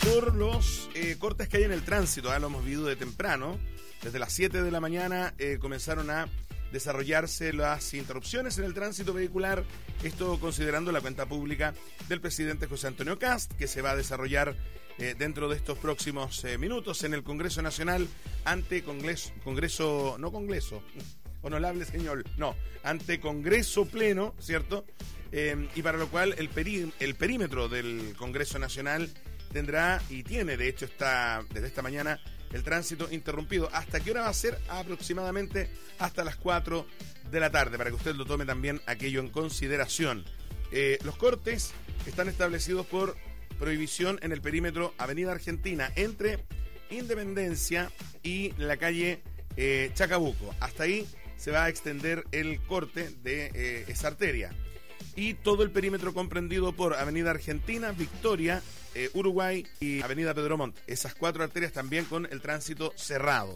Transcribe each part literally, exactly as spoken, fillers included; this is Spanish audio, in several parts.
por los eh, cortes que hay en el tránsito. Ya lo hemos vivido de temprano. Desde las siete de la mañana eh, comenzaron a desarrollarse las interrupciones en el tránsito vehicular. Esto considerando la cuenta pública del presidente José Antonio Kast, que se va a desarrollar eh, dentro de estos próximos eh, minutos en el Congreso Nacional ante Congreso, Congreso, no Congreso, honorable señor, no, ante Congreso Pleno, ¿cierto? Eh, y para lo cual el, peri, el perímetro del Congreso Nacional tendrá y tiene, de hecho, está desde esta mañana el tránsito interrumpido. ¿Hasta qué hora va a ser? Aproximadamente hasta las cuatro de la tarde, para que usted lo tome también aquello en consideración. Eh, los cortes están establecidos por prohibición en el perímetro Avenida Argentina, entre Independencia y la calle eh, Chacabuco. Hasta ahí se va a extender el corte de eh, esa arteria. Y todo el perímetro comprendido por Avenida Argentina, Victoria, eh, Uruguay y Avenida Pedro Montt. Esas cuatro arterias también con el tránsito cerrado.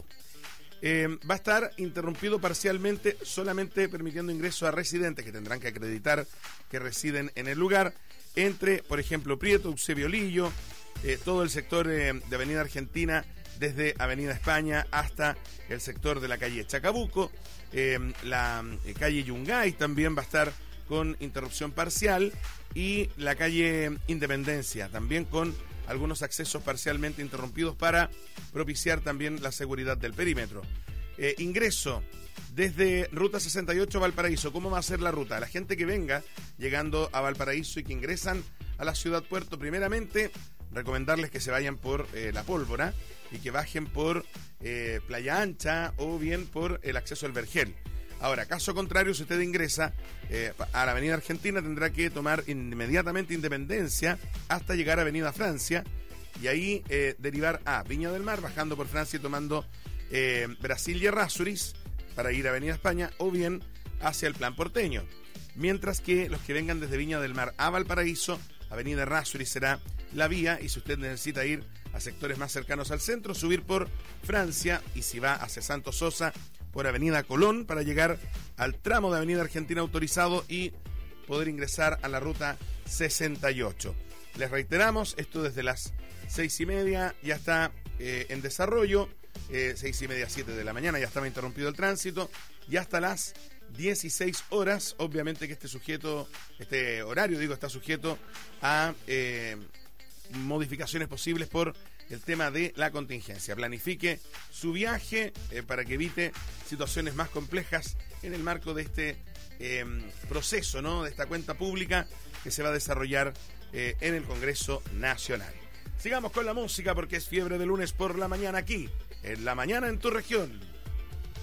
Eh, va a estar interrumpido parcialmente, solamente permitiendo ingreso a residentes que tendrán que acreditar que residen en el lugar, entre, por ejemplo, Prieto, Eusebio Lillo, eh, todo el sector eh, de Avenida Argentina, desde Avenida España hasta el sector de la calle Chacabuco. Eh, la eh, calle Yungay también va a estar con interrupción parcial, y la calle Independencia también con algunos accesos parcialmente interrumpidos para propiciar también la seguridad del perímetro. Eh, ingreso desde Ruta sesenta y ocho Valparaíso. ¿Cómo va a ser la ruta? La gente que venga llegando a Valparaíso y que ingresan a la ciudad puerto, primeramente recomendarles que se vayan por eh, La Pólvora y que bajen por eh, Playa Ancha o bien por el acceso al Vergel. Ahora, caso contrario, si usted ingresa eh, a la Avenida Argentina, tendrá que tomar inmediatamente Independencia hasta llegar a Avenida Francia y ahí eh, derivar a Viña del Mar, bajando por Francia y tomando eh, Brasil y Errázuriz para ir a Avenida España, o bien hacia el Plan Porteño. Mientras que los que vengan desde Viña del Mar a Valparaíso, Avenida Errázuriz será la vía, y si usted necesita ir a sectores más cercanos al centro, subir por Francia, y si va hacia Santos Sosa, por Avenida Colón, para llegar al tramo de Avenida Argentina autorizado y poder ingresar a la ruta sesenta y ocho. Les reiteramos, esto desde las seis y media ya está eh, en desarrollo, eh, seis y media, siete de la mañana ya estaba interrumpido el tránsito, y hasta las dieciséis horas, obviamente que este sujeto, este horario, digo, está sujeto a eh, modificaciones posibles por el tema de la contingencia. Planifique su viaje eh, para que evite situaciones más complejas en el marco de este eh, proceso, ¿no? De esta cuenta pública que se va a desarrollar eh, en el Congreso Nacional. Sigamos con la música, porque es fiebre de lunes por la mañana aquí, en La Mañana en tu Región.